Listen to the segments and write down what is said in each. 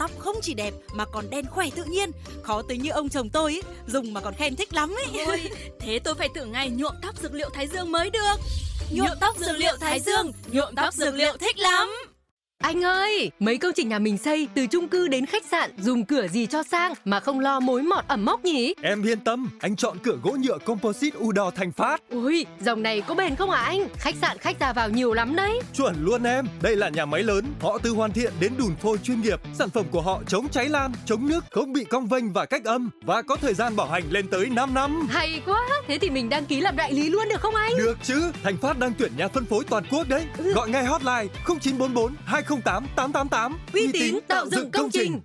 tóc không chỉ đẹp mà còn đen khỏe tự nhiên. Khó tính như ông chồng tôi ấy, dùng mà còn khen thích lắm ấy. Ôi, thế tôi phải thử ngay nhuộm tóc dược liệu Thái Dương mới được. Nhuộm tóc dược liệu Thái Dương, nhuộm tóc dược liệu thích lắm. Anh ơi, mấy công trình nhà mình xây từ chung cư đến khách sạn dùng cửa gì cho sang mà không lo mối mọt ẩm mốc nhỉ? Em yên tâm, anh chọn cửa gỗ nhựa composite Udor Thành Phát. Ui, dòng này có bền không hả anh? Khách sạn khách ra vào nhiều lắm đấy. Chuẩn luôn em, đây là nhà máy lớn, họ từ hoàn thiện đến đùn phôi chuyên nghiệp. Sản phẩm của họ chống cháy lan, chống nước, không bị cong vênh và cách âm và có thời gian bảo hành lên tới 5 năm. Hay quá, thế thì mình đăng ký làm đại lý luôn được không anh? Được chứ, Thành Phát đang tuyển nhà phân phối toàn quốc đấy. Gọi ngay hotline 0944 208 888. Uy tín tạo dựng công trình.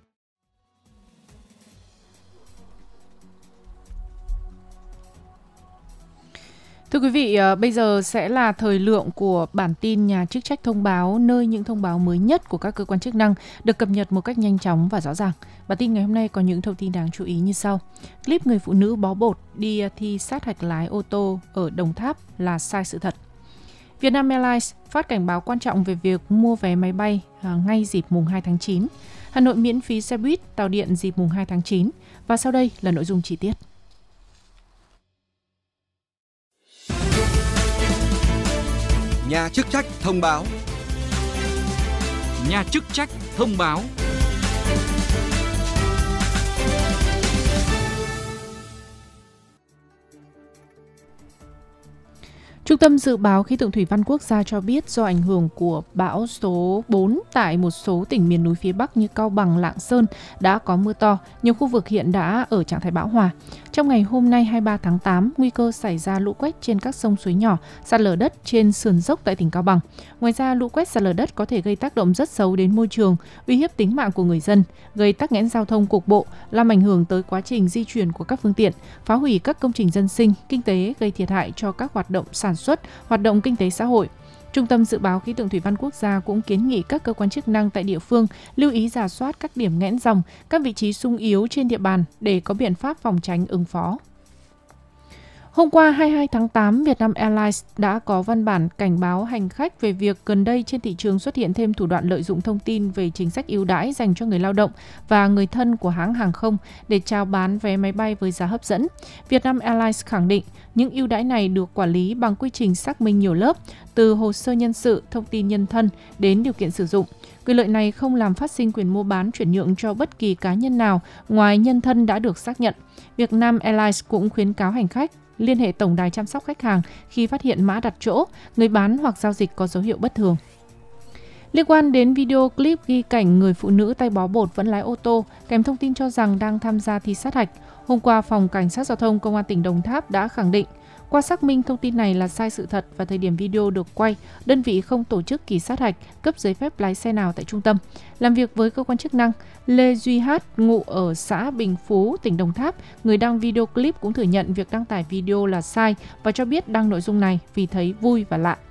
Thưa quý vị, bây giờ sẽ là thời lượng của bản tin nhà chức trách thông báo, nơi những thông báo mới nhất của các cơ quan chức năng được cập nhật một cách nhanh chóng và rõ ràng. Bản tin ngày hôm nay có những thông tin đáng chú ý như sau. Clip người phụ nữ bó bột đi thi sát hạch lái ô tô ở Đồng Tháp là sai sự thật. Vietnam Airlines phát cảnh báo quan trọng về việc mua vé máy bay ngay dịp mùng 2 tháng 9. Hà Nội miễn phí xe buýt, tàu điện dịp mùng 2 tháng 9. Và sau đây là nội dung chi tiết. Nhà chức trách thông báo. Nhà chức trách thông báo. Trung tâm Dự báo Khí tượng Thủy văn Quốc gia cho biết do ảnh hưởng của bão số 4 tại một số tỉnh miền núi phía Bắc như Cao Bằng, Lạng Sơn đã có mưa to, nhiều khu vực hiện đã ở trạng thái bão hòa. Trong ngày hôm nay 23 tháng 8, nguy cơ xảy ra lũ quét trên các sông suối nhỏ, sạt lở đất trên sườn dốc tại tỉnh Cao Bằng. Ngoài ra, lũ quét sạt lở đất có thể gây tác động rất xấu đến môi trường, uy hiếp tính mạng của người dân, gây tắc nghẽn giao thông cục bộ, làm ảnh hưởng tới quá trình di chuyển của các phương tiện, phá hủy các công trình dân sinh, kinh tế, gây thiệt hại cho các hoạt động sản xuất, hoạt động kinh tế xã hội. Trung tâm Dự báo Khí tượng Thủy văn Quốc gia cũng kiến nghị các cơ quan chức năng tại địa phương lưu ý rà soát các điểm nghẽn dòng, các vị trí xung yếu trên địa bàn để có biện pháp phòng tránh ứng phó. Hôm qua 22 tháng 8, Vietnam Airlines đã có văn bản cảnh báo hành khách về việc gần đây trên thị trường xuất hiện thêm thủ đoạn lợi dụng thông tin về chính sách ưu đãi dành cho người lao động và người thân của hãng hàng không để chào bán vé máy bay với giá hấp dẫn. Vietnam Airlines khẳng định những ưu đãi này được quản lý bằng quy trình xác minh nhiều lớp, từ hồ sơ nhân sự, thông tin nhân thân đến điều kiện sử dụng. Quyền lợi này không làm phát sinh quyền mua bán chuyển nhượng cho bất kỳ cá nhân nào ngoài nhân thân đã được xác nhận. Vietnam Airlines cũng khuyến cáo hành khách liên hệ tổng đài chăm sóc khách hàng khi phát hiện mã đặt chỗ, người bán hoặc giao dịch có dấu hiệu bất thường. Liên quan đến video clip ghi cảnh người phụ nữ tay bó bột vẫn lái ô tô, kèm thông tin cho rằng đang tham gia thi sát hạch, hôm qua Phòng Cảnh sát Giao thông Công an tỉnh Đồng Tháp đã khẳng định qua xác minh thông tin này là sai sự thật và thời điểm video được quay, đơn vị không tổ chức kỳ sát hạch, cấp giấy phép lái xe nào tại trung tâm. Làm việc với cơ quan chức năng, Lê Duy Hát, ngụ ở xã Bình Phú, tỉnh Đồng Tháp, người đăng video clip cũng thừa nhận việc đăng tải video là sai và cho biết đăng nội dung này vì thấy vui và lạ.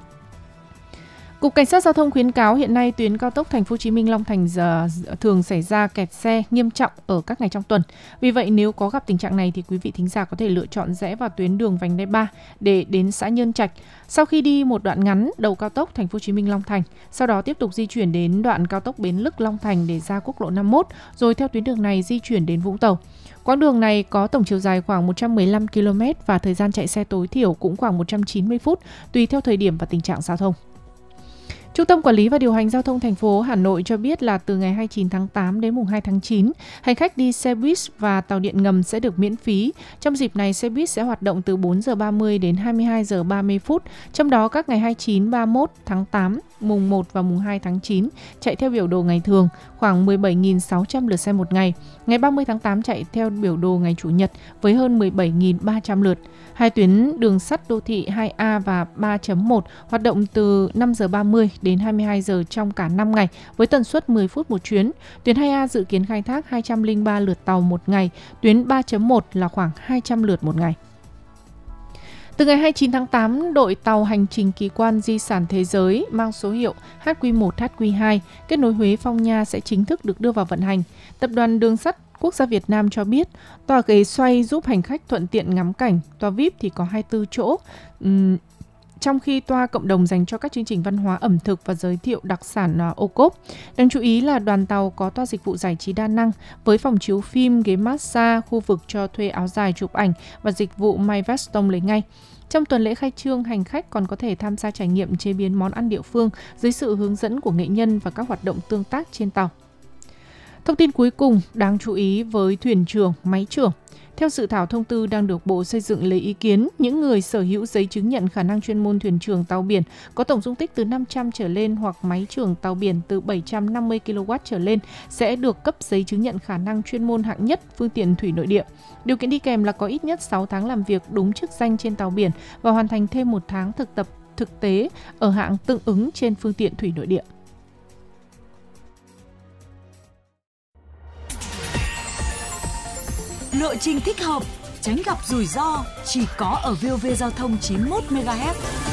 Cục Cảnh sát Giao thông khuyến cáo hiện nay tuyến cao tốc Thành phố Hồ Chí Minh Long Thành thường xảy ra kẹt xe nghiêm trọng ở các ngày trong tuần. Vì vậy nếu có gặp tình trạng này thì quý vị thính giả có thể lựa chọn rẽ vào tuyến đường vành đai 3 để đến xã Nhơn Trạch. Sau khi đi một đoạn ngắn đầu cao tốc Thành phố Hồ Chí Minh Long Thành, sau đó tiếp tục di chuyển đến đoạn cao tốc Bến Lức Long Thành để ra quốc lộ 51, rồi theo tuyến đường này di chuyển đến Vũng Tàu. Quãng đường này có tổng chiều dài khoảng 115 km và thời gian chạy xe tối thiểu cũng khoảng 190 phút tùy theo thời điểm và tình trạng giao thông. Trung tâm Quản lý và Điều hành Giao thông thành phố Hà Nội cho biết là từ ngày 29 tháng 8 đến mùng 2 tháng 9, hành khách đi xe buýt và tàu điện ngầm sẽ được miễn phí. Trong dịp này, xe buýt sẽ hoạt động từ 4 giờ 30 đến 22 giờ 30 phút. Trong đó, các ngày 29, 31 tháng 8, mùng 1 và mùng 2 tháng 9 chạy theo biểu đồ ngày thường, khoảng 17.600 lượt xe một ngày. Ngày 30 tháng 8 chạy theo biểu đồ ngày Chủ nhật với hơn 17.300 lượt. Hai tuyến đường sắt đô thị 2A và 3.1 hoạt động từ 5 giờ 30 đến 22 giờ trong cả 5 ngày với tần suất 10 phút một chuyến. Tuyến 2A dự kiến khai thác 203 lượt tàu một ngày, tuyến 3.1 là khoảng 200 lượt một ngày. Từ ngày 29 tháng 8, đội tàu hành trình kỳ quan di sản thế giới mang số hiệu HQ1, HQ2 kết nối Huế Phong Nha sẽ chính thức được đưa vào vận hành. Tập đoàn Đường sắt Quốc gia Việt Nam cho biết, tòa ghế xoay giúp hành khách thuận tiện ngắm cảnh, tòa VIP thì có 24 chỗ. trong khi toa cộng đồng dành cho các chương trình văn hóa ẩm thực và giới thiệu đặc sản ô cốp. Đáng chú ý là đoàn tàu có toa dịch vụ giải trí đa năng với phòng chiếu phim, ghế massage, khu vực cho thuê áo dài chụp ảnh và dịch vụ may vest lấy ngay. Trong tuần lễ khai trương, hành khách còn có thể tham gia trải nghiệm chế biến món ăn địa phương dưới sự hướng dẫn của nghệ nhân và các hoạt động tương tác trên tàu. Thông tin cuối cùng đáng chú ý với thuyền trưởng, máy trưởng. Theo dự thảo thông tư đang được Bộ Xây dựng lấy ý kiến, những người sở hữu giấy chứng nhận khả năng chuyên môn thuyền trưởng tàu biển có tổng dung tích từ 500 trở lên hoặc máy trưởng tàu biển từ 750 kW trở lên sẽ được cấp giấy chứng nhận khả năng chuyên môn hạng nhất phương tiện thủy nội địa. Điều kiện đi kèm là có ít nhất 6 tháng làm việc đúng chức danh trên tàu biển và hoàn thành thêm 1 tháng thực tập thực tế ở hạng tương ứng trên phương tiện thủy nội địa. Lộ trình thích hợp, tránh gặp rủi ro chỉ có ở VOV Giao thông 91 MHz.